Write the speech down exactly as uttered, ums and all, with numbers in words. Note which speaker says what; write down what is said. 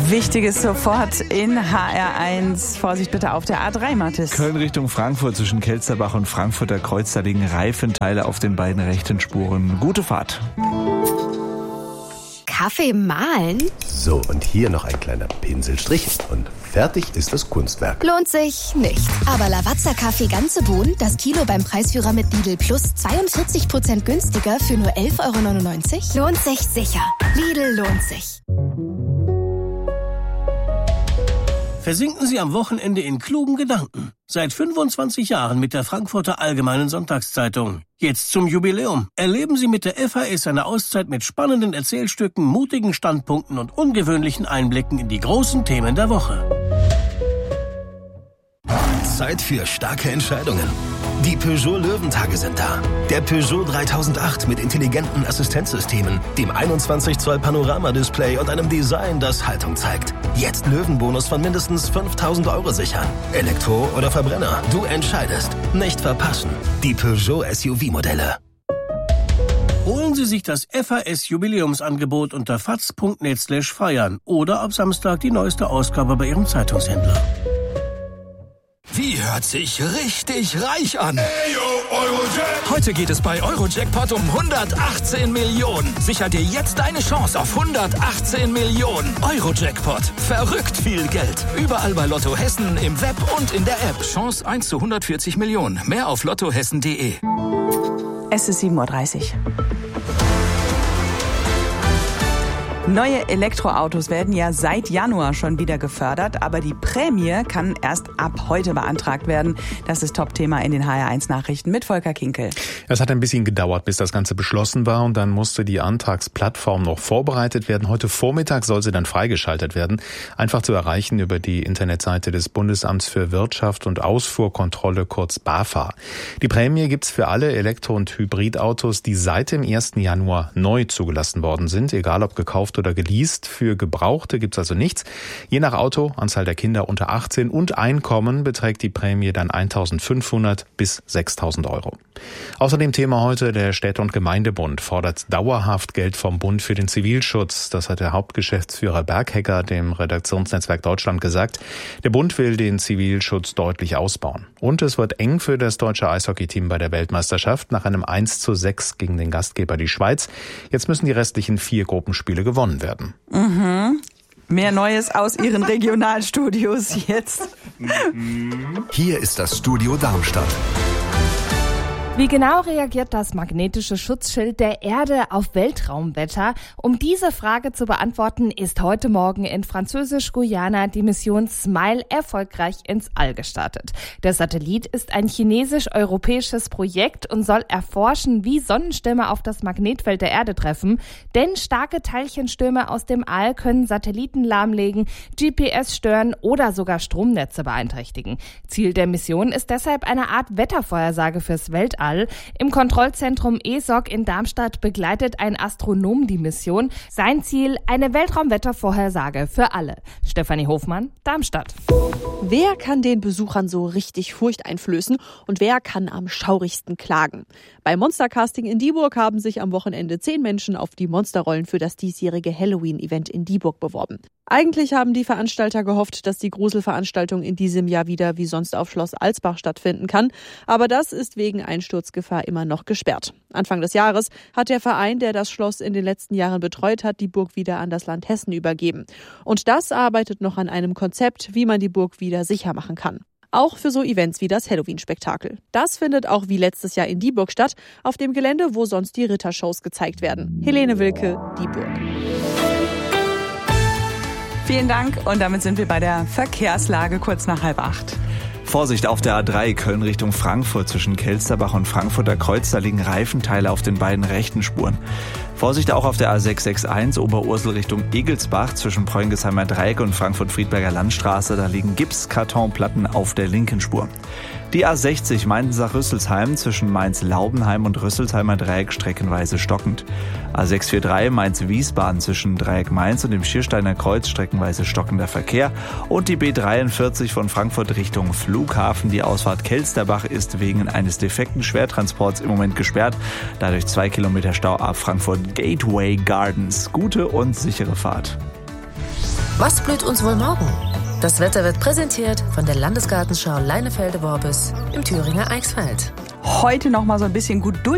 Speaker 1: Wichtiges sofort in H R eins. Vorsicht bitte auf der A drei, Mathis.
Speaker 2: Köln Richtung Frankfurt zwischen Kelsterbach und Frankfurter Kreuz. Da liegen Reifenteile auf den beiden rechten Spuren. Gute Fahrt.
Speaker 3: Kaffee mahlen?
Speaker 4: So, und hier noch ein kleiner Pinselstrich und fertig ist das Kunstwerk.
Speaker 3: Lohnt sich nicht. Aber Lavazza Kaffee ganze Bohnen, das Kilo beim Preisführer mit Lidl Plus zweiundvierzig Prozent günstiger für nur elf Euro neunundneunzig? Lohnt sich sicher. Lidl lohnt sich.
Speaker 5: Versinken Sie am Wochenende in klugen Gedanken. Seit fünfundzwanzig Jahren mit der Frankfurter Allgemeinen Sonntagszeitung. Jetzt zum Jubiläum. Erleben Sie mit der F A S eine Auszeit mit spannenden Erzählstücken, mutigen Standpunkten und ungewöhnlichen Einblicken in die großen Themen der Woche.
Speaker 6: Zeit für starke Entscheidungen. Die Peugeot Löwentage sind da. Der Peugeot dreitausendacht mit intelligenten Assistenzsystemen, dem einundzwanzig Zoll Panoramadisplay und einem Design, das Haltung zeigt. Jetzt Löwenbonus von mindestens fünftausend Euro sichern. Elektro oder Verbrenner, du entscheidest. Nicht verpassen. Die Peugeot S U V-Modelle.
Speaker 5: Holen Sie sich das F A S-Jubiläumsangebot unter faz punkt net slash feiern oder ab Samstag die neueste Ausgabe bei Ihrem Zeitungshändler.
Speaker 7: Die hört sich richtig reich an.
Speaker 8: Hey, yo, Eurojackpot.
Speaker 7: Heute geht es bei Eurojackpot um hundertachtzehn Millionen. Sicher dir jetzt deine Chance auf hundertachtzehn Millionen. Eurojackpot. Verrückt viel Geld. Überall bei Lotto Hessen, im Web und in der App. Chance eins zu hundertvierzig Millionen. Mehr auf lottohessen punkt de.
Speaker 1: Es ist sieben Uhr dreißig. Neue Elektroautos werden ja seit Januar schon wieder gefördert, aber die Prämie kann erst ab heute beantragt werden. Das ist Top-Thema in den H R eins Nachrichten mit Volker Kinkel.
Speaker 9: Es hat ein bisschen gedauert, bis das Ganze beschlossen war und dann musste die Antragsplattform noch vorbereitet werden. Heute Vormittag soll sie dann freigeschaltet werden. Einfach zu erreichen über die Internetseite des Bundesamts für Wirtschaft und Ausfuhrkontrolle, kurz BAFA. Die Prämie gibt's für alle Elektro- und Hybridautos, die seit dem ersten Januar neu zugelassen worden sind, egal ob gekauft oder geleast. Für Gebrauchte gibt's also nichts. Je nach Auto, Anzahl der Kinder unter achtzehn und Einkommen beträgt die Prämie dann eintausendfünfhundert bis sechstausend Euro. Außerdem Thema heute, der Städte- und Gemeindebund fordert dauerhaft Geld vom Bund für den Zivilschutz. Das hat der Hauptgeschäftsführer Berghecker dem Redaktionsnetzwerk Deutschland gesagt. Der Bund will den Zivilschutz deutlich ausbauen. Und es wird eng für das deutsche Eishockeyteam bei der Weltmeisterschaft nach einem eins zu sechs gegen den Gastgeber, die Schweiz. Jetzt müssen die restlichen vier Gruppenspiele gewonnen werden.
Speaker 1: Mhm. Mehr Neues aus Ihren Regionalstudios jetzt.
Speaker 4: Hier ist das Studio Darmstadt.
Speaker 10: Wie genau reagiert das magnetische Schutzschild der Erde auf Weltraumwetter? Um diese Frage zu beantworten, ist heute Morgen in Französisch-Guyana die Mission SMILE erfolgreich ins All gestartet. Der Satellit ist ein chinesisch-europäisches Projekt und soll erforschen, wie Sonnenstürme auf das Magnetfeld der Erde treffen. Denn starke Teilchenstürme aus dem All können Satelliten lahmlegen, G P S stören oder sogar Stromnetze beeinträchtigen. Ziel der Mission ist deshalb eine Art Wettervorhersage fürs Weltall. Im Kontrollzentrum E S O C in Darmstadt begleitet ein Astronom die Mission. Sein Ziel, eine Weltraumwettervorhersage für alle. Stefanie Hofmann, Darmstadt.
Speaker 11: Wer kann den Besuchern so richtig Furcht einflößen und wer kann am schaurigsten klagen? Beim Monstercasting in Dieburg haben sich am Wochenende zehn Menschen auf die Monsterrollen für das diesjährige Halloween-Event in Dieburg beworben. Eigentlich haben die Veranstalter gehofft, dass die Gruselveranstaltung in diesem Jahr wieder wie sonst auf Schloss Alsbach stattfinden kann. Aber das ist wegen Einsturzgefahr immer noch gesperrt. Anfang des Jahres hat der Verein, der das Schloss in den letzten Jahren betreut hat, die Burg wieder an das Land Hessen übergeben. Und das arbeitet noch an einem Konzept, wie man die Burg wieder sicher machen kann. Auch für so Events wie das Halloween-Spektakel. Das findet auch wie letztes Jahr in Dieburg statt, auf dem Gelände, wo sonst die Rittershows gezeigt werden. Helene Wilke, Dieburg.
Speaker 1: Vielen Dank und damit sind wir bei der Verkehrslage kurz nach halb acht.
Speaker 2: Vorsicht auf der A drei Köln Richtung Frankfurt zwischen Kelsterbach und Frankfurter Kreuz. Da liegen Reifenteile auf den beiden rechten Spuren. Vorsicht auch auf der A sechs sechs eins Oberursel Richtung Egelsbach zwischen Preungesheimer Dreieck und Frankfurt-Friedberger Landstraße. Da liegen Gipskartonplatten auf der linken Spur. Die A sechzig Mainz-Rüsselsheim zwischen Mainz-Laubenheim und Rüsselsheimer Dreieck streckenweise stockend. A sechs vier drei Mainz-Wiesbaden zwischen Dreieck Mainz und dem Schiersteiner Kreuz streckenweise stockender Verkehr. Und die B dreiundvierzig von Frankfurt Richtung Flughafen. Die Ausfahrt Kelsterbach ist wegen eines defekten Schwertransports im Moment gesperrt. Dadurch zwei Kilometer Stau ab Frankfurt Gateway Gardens. Gute und sichere Fahrt.
Speaker 12: Was blüht uns wohl morgen? Das Wetter wird präsentiert von der Landesgartenschau Leinefelde-Worbis im Thüringer Eichsfeld.
Speaker 1: Heute noch mal so ein bisschen gut durch.